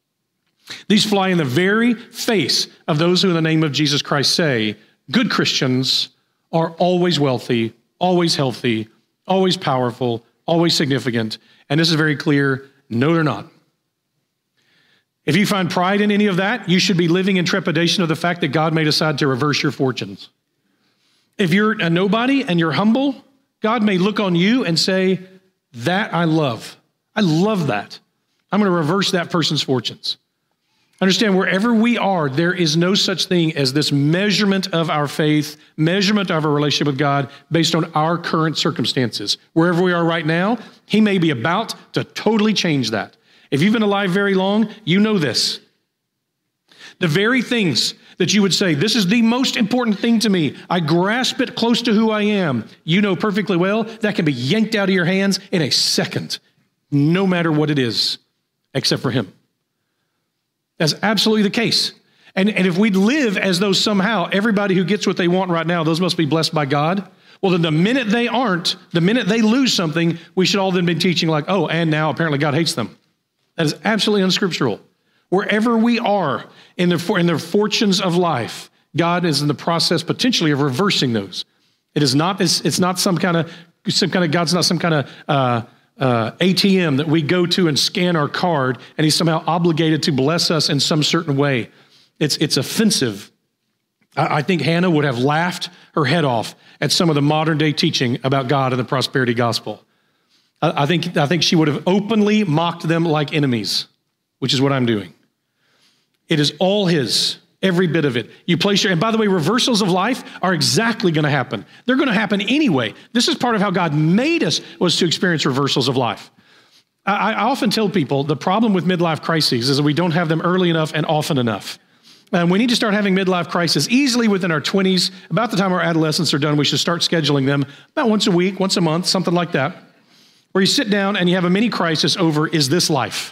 These fly in the very face of those who in the name of Jesus Christ say, good Christians are always wealthy, always healthy, always powerful, always significant. And this is very clear. No, they're not. If you find pride in any of that, you should be living in trepidation of the fact that God may decide to reverse your fortunes. If you're a nobody and you're humble, God may look on you and say, that I love. I love that. I'm going to reverse that person's fortunes. Understand, wherever we are, there is no such thing as this measurement of our faith, measurement of our relationship with God based on our current circumstances. Wherever we are right now, he may be about to totally change that. If you've been alive very long, you know this. The very things that you would say, this is the most important thing to me, I grasp it close to who I am, you know perfectly well, that can be yanked out of your hands in a second, no matter what it is, except for him. That's absolutely the case. And, and if we live as though somehow everybody who gets what they want right now, those must be blessed by God, well, then the minute they aren't, the minute they lose something, we should all then be teaching like, oh, and now apparently God hates them. That is absolutely unscriptural. Wherever we are in the, in the fortunes of life, God is in the process potentially of reversing those. It is not, it's, it's not some kind of, some kind of, God's not some kind of, uh, Uh, A T M that we go to and scan our card, and he's somehow obligated to bless us in some certain way. It's it's offensive. I, I think Hannah would have laughed her head off at some of the modern day teaching about God and the prosperity gospel. I, I think I think she would have openly mocked them like enemies, which is what I'm doing. It is all his. Every bit of it. You place your, and by the way, reversals of life are exactly going to happen. They're going to happen anyway. This is part of how God made us, was to experience reversals of life. I, I often tell people the problem with midlife crises is that we don't have them early enough and often enough. And we need to start having midlife crises easily within our twenties. About the time our adolescents are done, we should start scheduling them about once a week, once a month, something like that, where you sit down and you have a mini crisis over, is this life?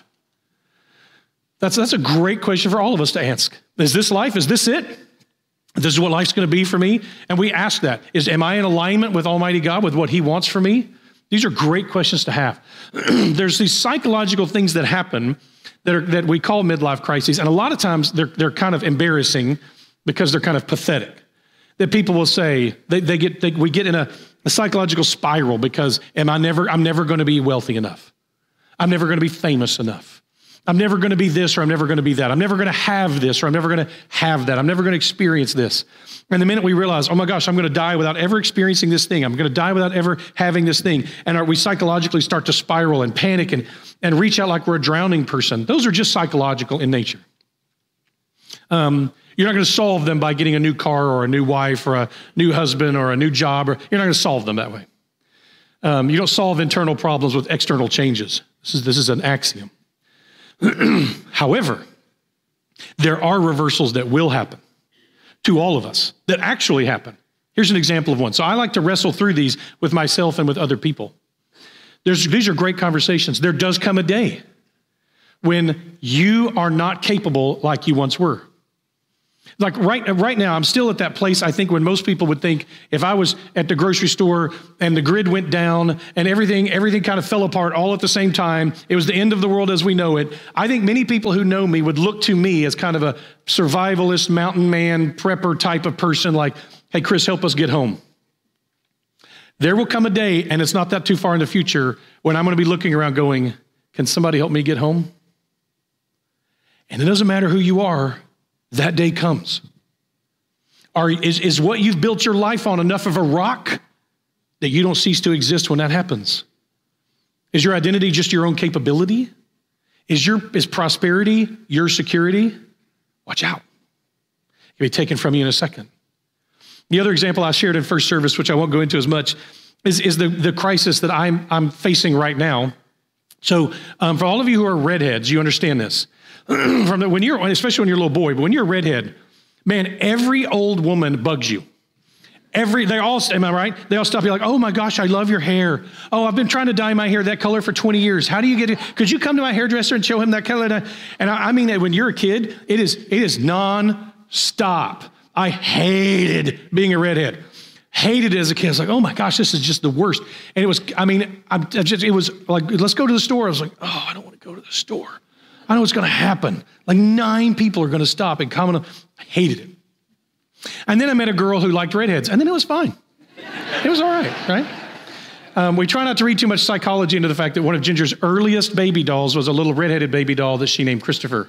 That's, that's a great question for all of us to ask. Is this life? Is this it? This is what life's going to be for me? And we ask that. Is, am I in alignment with Almighty God, with what he wants for me? These are great questions to have. There's these psychological things that happen that, are, that we call midlife crises. And a lot of times they're, they're kind of embarrassing because they're kind of pathetic. That people will say, they, they get, they, we get in a, a psychological spiral because am I never, I'm never going to be wealthy enough. I'm never going to be famous enough. I'm never going to be this, or I'm never going to be that. I'm never going to have this, or I'm never going to have that. I'm never going to experience this. And the minute we realize, oh my gosh, I'm going to die without ever experiencing this thing. I'm going to die without ever having this thing. And our, we psychologically start to spiral and panic and, and reach out like we're a drowning person. Those are just psychological in nature. Um, you're not going to solve them by getting a new car or a new wife or a new husband or a new job. Or, you're not going to solve them that way. Um, you don't solve internal problems with external changes. This is, this is an axiom. However, there are reversals that will happen to all of us, that actually happen. Here's an example of one. So I like to wrestle through these with myself and with other people. There's, these are great conversations. There does come a day when you are not capable like you once were. Like right, right now, I'm still at that place, I think, when most people would think if I was at the grocery store and the grid went down and everything, everything kind of fell apart all at the same time, it was the end of the world as we know it. I think many people who know me would look to me as kind of a survivalist, mountain man, prepper type of person like, hey, Chris, help us get home. There will come a day, and it's not that too far in the future, when I'm going to be looking around going, can somebody help me get home? And it doesn't matter who you are, that day comes. Are, is, is what you've built your life on enough of a rock that you don't cease to exist when that happens? Is your identity just your own capability? Is, your, is prosperity your security? Watch out. It can be taken from you in a second. The other example I shared in first service, which I won't go into as much, is, is the, the crisis that I'm, I'm facing right now. So um, for all of you who are redheads, you understand this. From the, when you're, especially when you're a little boy, but when you're a redhead, man, every old woman bugs you. Every, they all, am I right? They all stop you like, oh my gosh, I love your hair. Oh, I've been trying to dye my hair that color for twenty years. How do you get it? Could you come to my hairdresser and show him that color? And I, I mean that when you're a kid, it is, it is non-stop. I hated being a redhead. Hated it as a kid. I was like, oh my gosh, this is just the worst. And it was, I mean, I'm just, it was like, let's go to the store. I was like, oh, I don't want to go to the store. I know what's going to happen. Like nine people are going to stop and comment. I hated it. And then I met a girl who liked redheads, and then it was fine. It was all right, right? Um, we try not to read too much psychology into the fact that one of Ginger's earliest baby dolls was a little redheaded baby doll that she named Christopher.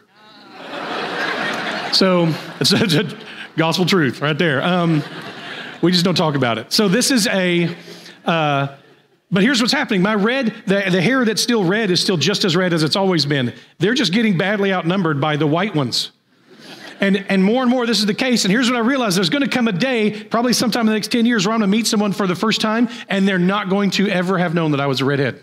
So it's a, a gospel truth right there. Um, we just don't talk about it. So this is a... Uh, But here's what's happening. My red, the, the hair that's still red is still just as red as it's always been. They're just getting badly outnumbered by the white ones. And, and more and more this is the case. And here's what I realized. There's going to come a day, probably sometime in the next ten years, where I'm going to meet someone for the first time, and they're not going to ever have known that I was a redhead.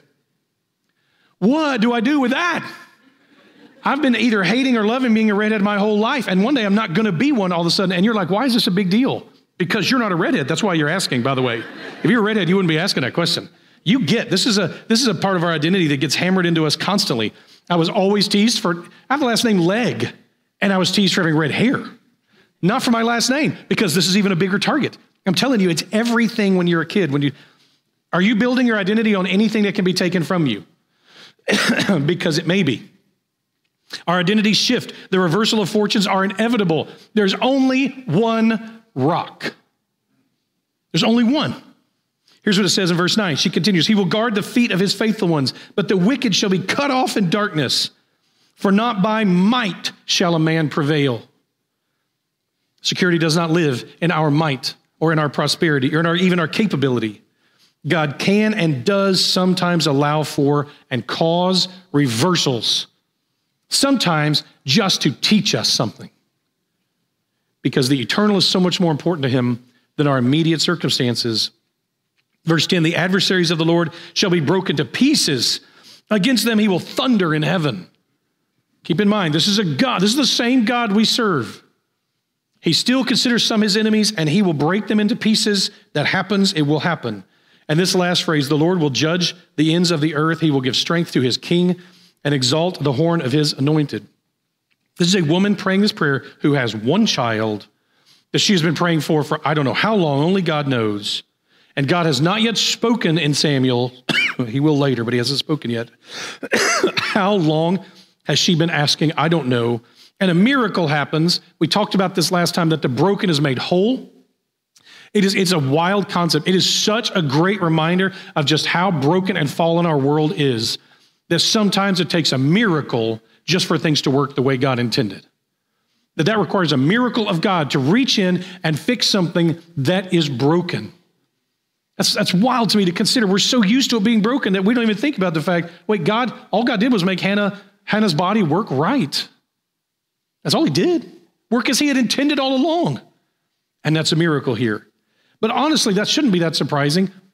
What do I do with that? I've been either hating or loving being a redhead my whole life. And one day I'm not going to be one all of a sudden. And you're like, why is this a big deal? Because you're not a redhead. That's why you're asking, by the way. If you're a redhead, you wouldn't be asking that question. You get, this is a this is a part of our identity that gets hammered into us constantly. I was always teased for, I have the last name Leg, and I was teased for having red hair. Not for my last name, because this is even a bigger target. I'm telling you, it's everything when you're a kid. When you, are you building your identity on anything that can be taken from you? Because it may be. Our identities shift. The reversal of fortunes are inevitable. There's only one rock. There's only one. Here's what it says in verse nine. She continues, he will guard the feet of his faithful ones, but the wicked shall be cut off in darkness. For not by might shall a man prevail. Security does not live in our might or in our prosperity or in our, even our capability. God can and does sometimes allow for and cause reversals, sometimes just to teach us something. Because the eternal is so much more important to him than our immediate circumstances. Verse ten, the adversaries of the Lord shall be broken to pieces. Against them he will thunder in heaven. Keep in mind, this is a God. This is the same God we serve. He still considers some his enemies, and he will break them into pieces. That happens, it will happen. And this last phrase, the Lord will judge the ends of the earth. He will give strength to his king and exalt the horn of his anointed. This is a woman praying this prayer who has one child that she has been praying for for I don't know how long, only God knows. And God has not yet spoken in Samuel. He will later, but he hasn't spoken yet. How long has she been asking? I don't know. And a miracle happens. We talked about this last time, that the broken is made whole. It is, it's a wild concept. It is such a great reminder of just how broken and fallen our world is, that sometimes it takes a miracle just for things to work the way God intended. That that requires a miracle of God to reach in and fix something that is broken. That's, that's wild to me to consider. We're so used to it being broken that we don't even think about the fact, wait, God, all God did was make Hannah, Hannah's body work right. That's all he did. Work as he had intended all along. And that's a miracle here. But honestly, that shouldn't be that surprising.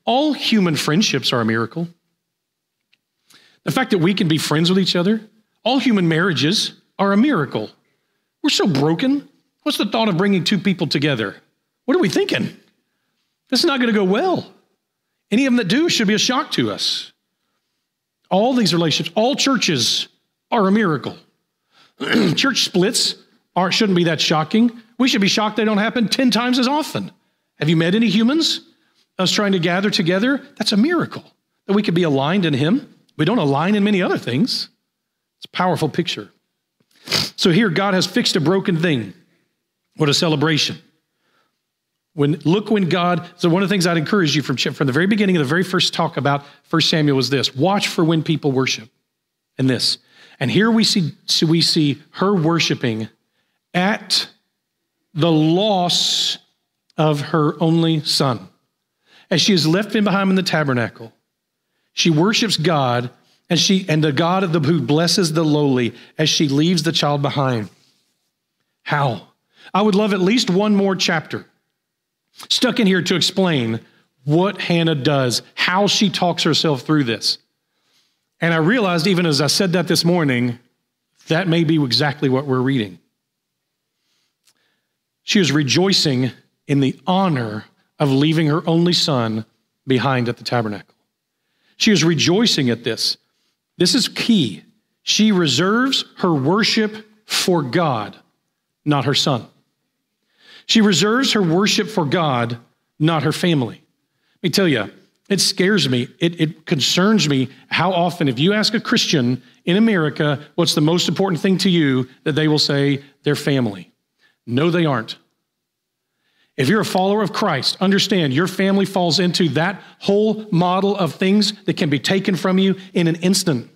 All human friendships are a miracle. The fact that we can be friends with each other, all human marriages are a miracle. We're so broken. What's the thought of bringing two people together? What are we thinking? This is not going to go well. Any of them that do should be a shock to us. All these relationships, all churches are a miracle. Church splits aren't, shouldn't be that shocking. We should be shocked they don't happen ten times as often. Have you met any humans? Us trying to gather together? That's a miracle that we could be aligned in Him. We don't align in many other things. It's a powerful picture. So here, God has fixed a broken thing. What a celebration. When, look when God, so one of the things I'd encourage you from, from the very beginning of the very first talk about First Samuel was this: watch for when people worship. And this. And here we see, so we see her worshiping at the loss of her only son. As she is left in behind in the tabernacle, she worships God, and she and the God of the who blesses the lowly as she leaves the child behind. How? I would love at least one more chapter stuck in here to explain what Hannah does, how she talks herself through this. And I realized, even as I said that this morning, that may be exactly what we're reading. She is rejoicing in the honor of leaving her only son behind at the tabernacle. She is rejoicing at this. This is key. She reserves her worship for God, not her son. She reserves her worship for God, not her family. Let me tell you, it scares me. It, it concerns me how often, if you ask a Christian in America, what's the most important thing to you, that they will say their family. No, they aren't. If you're a follower of Christ, understand your family falls into that whole model of things that can be taken from you in an instant.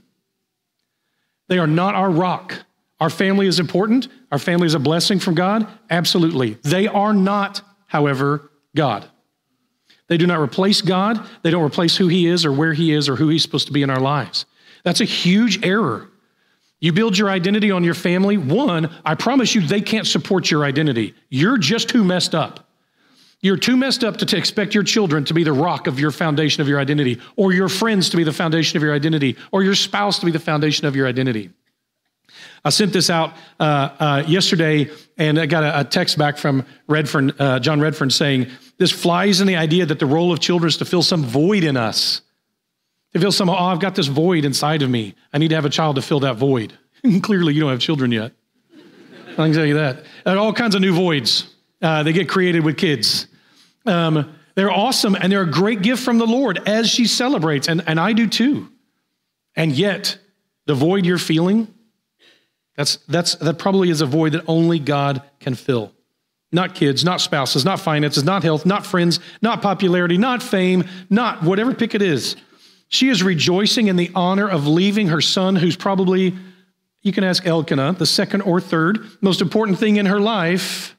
They are not our rock. Our family is important. Our family is a blessing from God. Absolutely. They are not, however, God. They do not replace God. They don't replace who He is or where He is or who He's supposed to be in our lives. That's a huge error. You build your identity on your family. One, I promise you, they can't support your identity. You're just too messed up. You're too messed up to, to expect your children to be the rock of your foundation of your identity, or your friends to be the foundation of your identity, or your spouse to be the foundation of your identity. I sent this out uh, uh, yesterday, and I got a, a text back from Redfern, uh, John Redfern saying, this flies in the idea that the role of children is to fill some void in us. To feel some, oh, I've got this void inside of me. I need to have a child to fill that void. Clearly, you don't have children yet. I can tell you that. There are all kinds of new voids. Uh, they get created with kids. Um, they're awesome, and they're a great gift from the Lord as she celebrates, and, and I do too. And yet, the void you're feeling, that's, that's, that probably is a void that only God can fill. Not kids, not spouses, not finances, not health, not friends, not popularity, not fame, not whatever pick it is. She is rejoicing in the honor of leaving her son, who's probably, you can ask Elkanah, the second or third most important thing in her life,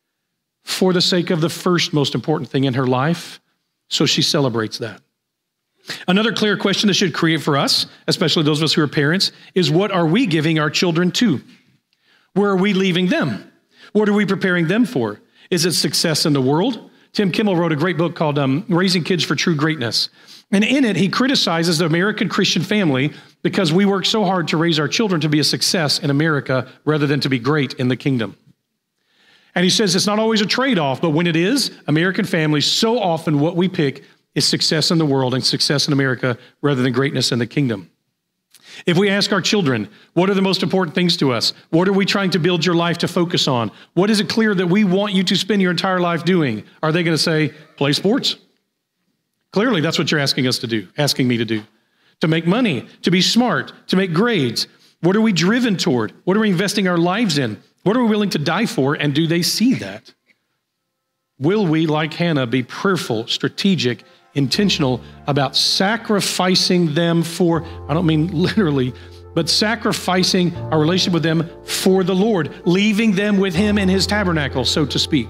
for the sake of the first most important thing in her life. So she celebrates that. Another clear question this should create for us, especially those of us who are parents, is what are we giving our children to? Where are we leaving them? What are we preparing them for? Is it success in the world? Tim Kimmel wrote a great book called um, Raising Kids for True Greatness. And in it, he criticizes the American Christian family because we work so hard to raise our children to be a success in America rather than to be great in the kingdom. And he says it's not always a trade-off, but when it is, American families, so often what we pick is success in the world and success in America rather than greatness in the kingdom. If we ask our children, what are the most important things to us? What are we trying to build your life to focus on? What is it clear that we want you to spend your entire life doing? Are they going to say, play sports? Clearly, that's what you're asking us to do, asking me to do. To make money, to be smart, to make grades. What are we driven toward? What are we investing our lives in? What are we willing to die for? And do they see that? Will we, like Hannah, be prayerful, strategic, intentional about sacrificing them for, I don't mean literally, but sacrificing our relationship with them for the Lord, leaving them with Him in His tabernacle, so to speak.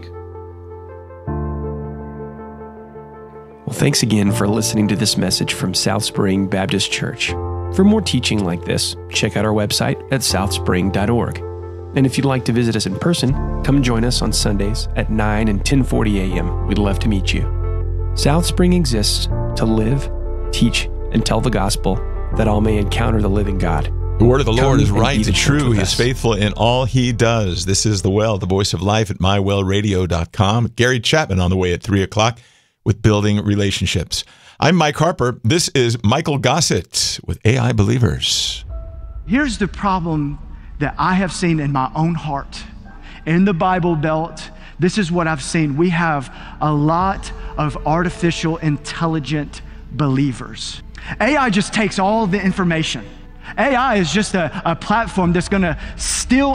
Well, thanks again for listening to this message from South Spring Baptist Church. For more teaching like this, check out our website at south spring dot org. And if you'd like to visit us in person, come join us on Sundays at nine and ten forty a.m. We'd love to meet you. South Spring exists to live, teach, and tell the gospel, that all may encounter the living God. The word of the Come Lord is and right be the and church true. with He is us. faithful in all he does. This is The Well, the voice of life at my well radio dot com. Gary Chapman on the way at three o'clock with Building Relationships. I'm Mike Harper. This is Michael Gossett with A I Believers. Here's the problem that I have seen in my own heart. In the Bible Belt, this is what I've seen. We have a lot of artificial intelligent believers. A I just takes all the information. A I is just a, a platform that's going to steal